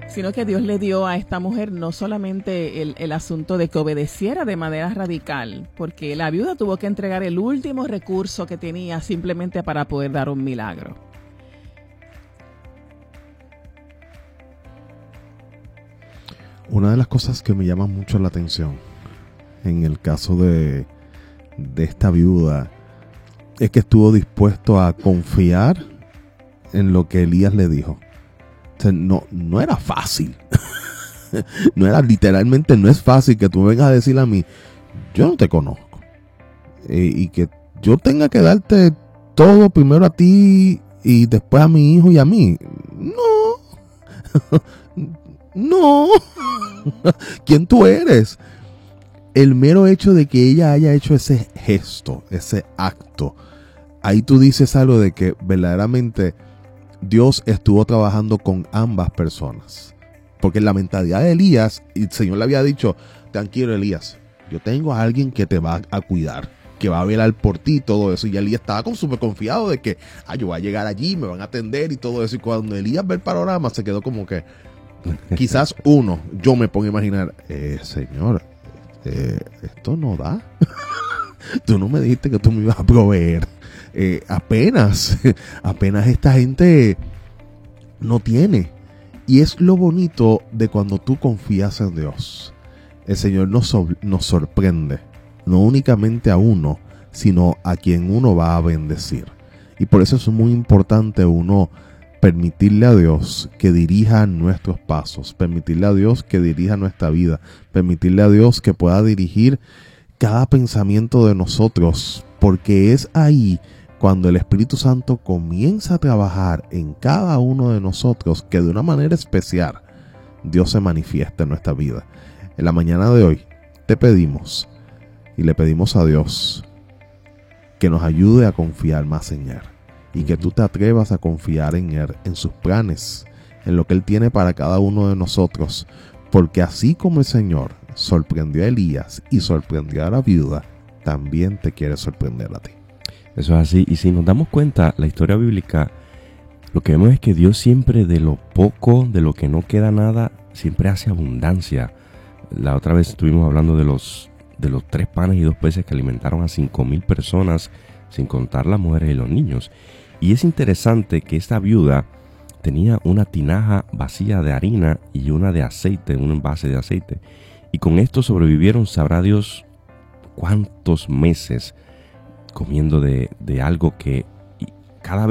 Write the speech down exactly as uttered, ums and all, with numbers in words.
sino que Dios le dio a esta mujer no solamente el, el asunto de que obedeciera de manera radical, porque la viuda tuvo que entregar el último recurso que tenía simplemente para poder dar un milagro. Una de las cosas que me llama mucho la atención en el caso de, de esta viuda es que estuvo dispuesto a confiar en lo que Elías le dijo. O sea, no, no era fácil. No era literalmente, no es fácil que tú vengas a decirle a mí, yo no te conozco. Eh, y que yo tenga que darte todo primero a ti y después a mi hijo y a mí. No. No. ¿Quién tú eres? El mero hecho de que ella haya hecho ese gesto, ese acto, ahí tú dices algo de que verdaderamente Dios estuvo trabajando con ambas personas. Porque la mentalidad de Elías, y el Señor le había dicho, tranquilo Elías, yo tengo a alguien que te va a cuidar, que va a velar por ti y todo eso. Y Elías estaba con súper confiado de que, ah, yo voy a llegar allí, me van a atender y todo eso. Y cuando Elías ve el panorama, se quedó como que, quizás uno, yo me pongo a imaginar, eh, Señor, eh, esto no da. Tú no me dijiste que tú me ibas a proveer. Eh, apenas, apenas esta gente no tiene. Y es lo bonito de cuando tú confías en Dios. El Señor nos, nos sorprende, no únicamente a uno, sino a quien uno va a bendecir. Y por eso es muy importante uno permitirle a Dios que dirija nuestros pasos, permitirle a Dios que dirija nuestra vida, permitirle a Dios que pueda dirigir cada pensamiento de nosotros, porque es ahí cuando el Espíritu Santo comienza a trabajar en cada uno de nosotros, que de una manera especial Dios se manifiesta en nuestra vida. En la mañana de hoy te pedimos y le pedimos a Dios que nos ayude a confiar más en Él y que tú te atrevas a confiar en Él, en sus planes, en lo que Él tiene para cada uno de nosotros, porque así como el Señor sorprendió a Elías y sorprendió a la viuda, también te quiere sorprender a ti. Eso es así. Y si nos damos cuenta, la historia bíblica, lo que vemos es que Dios siempre, de lo poco, de lo que no queda nada, siempre hace abundancia. La otra vez estuvimos hablando de los, de los tres panes y dos peces que alimentaron a cinco mil personas, sin contar las mujeres y los niños. Y es interesante que esta viuda tenía una tinaja vacía de harina y una de aceite, un envase de aceite. Y con esto sobrevivieron, sabrá Dios cuántos meses, comiendo de, de algo que cada vez